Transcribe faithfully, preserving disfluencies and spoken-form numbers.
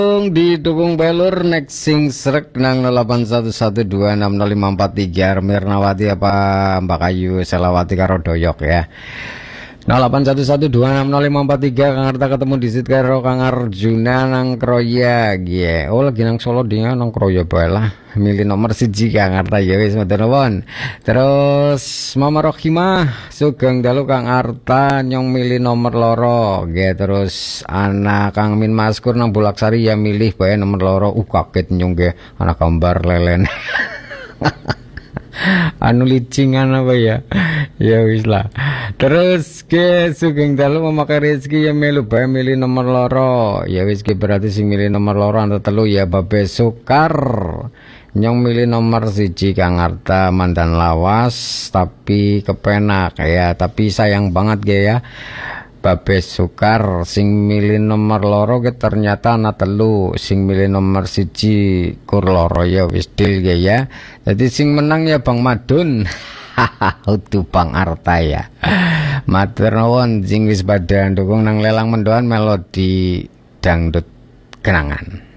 Didukung belur next sing srek nang nol delapan satu satu dua enam nol lima empat tiga Mirnawati apa Mbak Kayu Selawati karo doyok ya. nol delapan satu satu dua enam nol lima empat tiga Kang Arta ketemu di sit karo Kang Arjuna nang Kroya gie. Oh lagi nang Solo dia nang Kroya bae lah. Milih nomor siji Kang Arta ya wis matur nuwun. Terus Mama Rohimah sugeng dalu Kang Arta nyong milih nomor loro nggih. Terus anak Kang Min Maskur nang Bulaksari ya milih bae nomor loro. Uh kaget nyong nggih anak gambar lelen. Anu licingan apa ya ya wis lah. Terus ke sugeng dalu memakai rezeki ya melu bae milih nomor loro ya wis ke berarti sing milih nomor loro anta telu ya Babe Sukar nyong milih nomor siji Kang Arta mandan lawas tapi kepenak ya tapi sayang banget ge ya Babe Sukar sing milih nomor loro ke ternyata ana telu sing milih nomor siji kur loro ya wis deal ge ya. Jadi sing menang ya Bang Madun. Utuh Bang Arta ya. Matur nuwun sing wis padha ndukung nang lelang mendoan melodi dangdut kenangan.